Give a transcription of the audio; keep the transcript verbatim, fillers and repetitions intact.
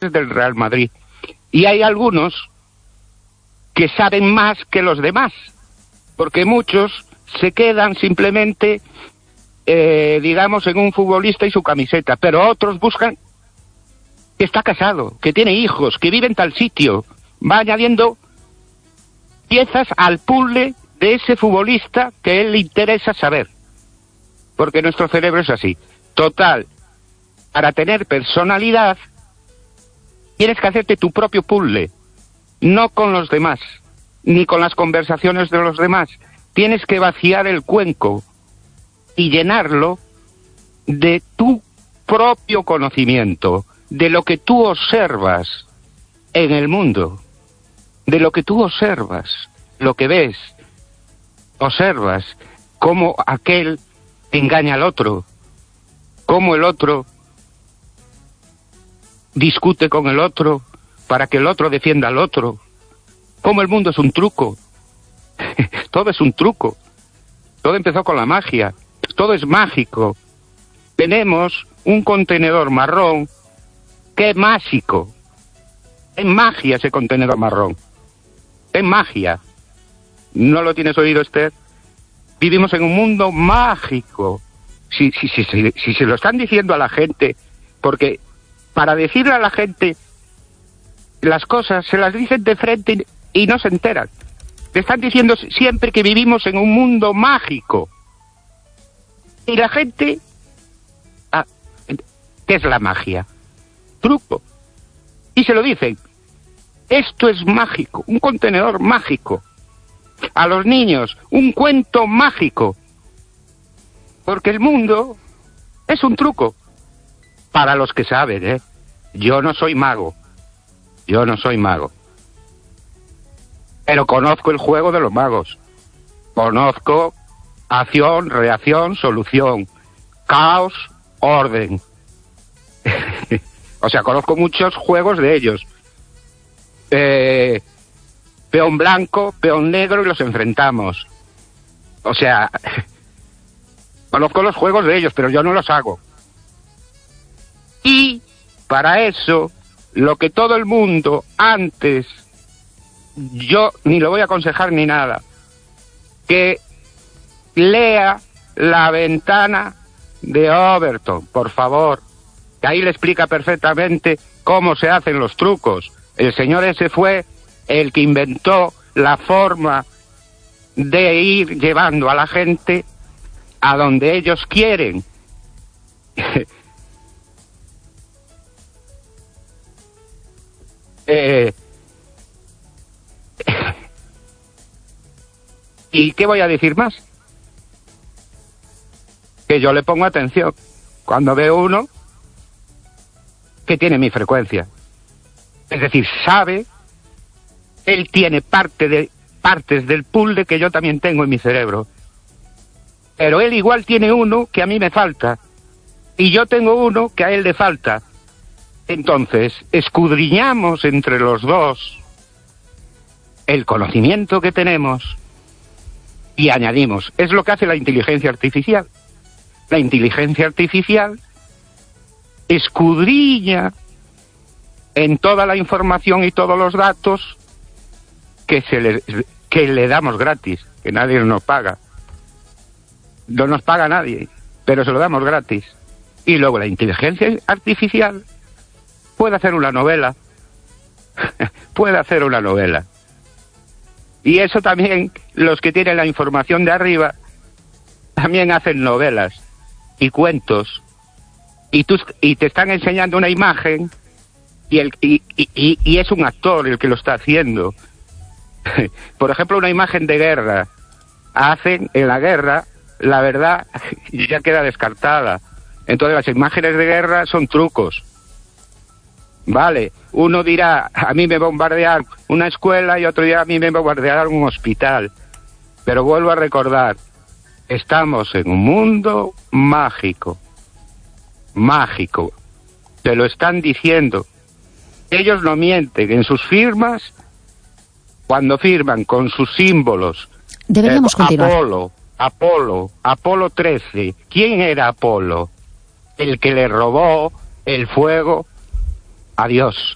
jugadores del Real Madrid. Y hay algunos que saben más que los demás, porque muchos se quedan simplemente, eh, digamos, en un futbolista y su camiseta, pero otros buscan que está casado, que tiene hijos, que vive en tal sitio, va añadiendo piezas al puzzle de ese futbolista que a él le interesa saber, porque nuestro cerebro es así. Total, para tener personalidad tienes que hacerte tu propio puzzle, no con los demás, ni con las conversaciones de los demás. Tienes que vaciar el cuenco y llenarlo de tu propio conocimiento, de lo que tú observas en el mundo, de lo que tú observas, lo que ves, observas cómo aquel engaña al otro, cómo el otro discute con el otro para que el otro defienda al otro, cómo el mundo es un truco. Todo es un truco. Todo empezó con la magia. Todo es mágico. Tenemos un contenedor marrón que es mágico. Es magia ese contenedor marrón. Es magia. ¿No lo tienes oído, Esther? Vivimos en un mundo mágico. Si, si, si, si, si se lo están diciendo a la gente, porque para decirle a la gente las cosas se las dicen de frente y, y no se enteran. Le están diciendo siempre que vivimos en un mundo mágico. Y la gente... Ah, ¿qué es la magia? Truco. Y se lo dicen. Esto es mágico, un contenedor mágico. A los niños, un cuento mágico. Porque el mundo es un truco. Para los que saben, ¿eh? Yo no soy mago. Yo no soy mago. Pero conozco el juego de los magos. Conozco acción, reacción, solución. Caos, orden. O sea, conozco muchos juegos de ellos. Eh, peón blanco, peón negro y los enfrentamos. O sea, conozco los juegos de ellos, pero yo no los hago. Y para eso, lo que todo el mundo antes, yo ni lo voy a aconsejar ni nada, que lea La ventana de Overton, por favor, que ahí le explica perfectamente cómo se hacen los trucos. El señor ese fue el que inventó la forma de ir llevando a la gente a donde ellos quieren. eh, ¿Y qué voy a decir más? Que yo le pongo atención cuando veo uno que tiene mi frecuencia. Es decir, sabe, él tiene parte de, partes del puzzle que yo también tengo en mi cerebro. Pero él igual tiene uno que a mí me falta. Y yo tengo uno que a él le falta. Entonces, escudriñamos entre los dos el conocimiento que tenemos y añadimos. Es lo que hace la inteligencia artificial. La inteligencia artificial escudriña en toda la información y todos los datos que se le, que le damos gratis, que nadie nos paga. No nos paga nadie, pero se lo damos gratis. Y luego la inteligencia artificial puede hacer una novela. Puede hacer una novela. Y eso también, los que tienen la información de arriba, también hacen novelas y cuentos. Y, tú, y te están enseñando una imagen y, el, y, y, y es un actor el que lo está haciendo. Por ejemplo, una imagen de guerra. Hacen en la guerra, la verdad, ya queda descartada. Entonces las imágenes de guerra son trucos. Vale, uno dirá, a mí me bombardean una escuela y otro día a mí me bombardearon un hospital. Pero vuelvo a recordar, estamos en un mundo mágico. Mágico. Te lo están diciendo. Ellos no mienten en sus firmas. Cuando firman con sus símbolos. Deberíamos eh, continuar. Apolo, Apolo, Apolo trece. ¿Quién era Apolo? El que le robó el fuego a Dios.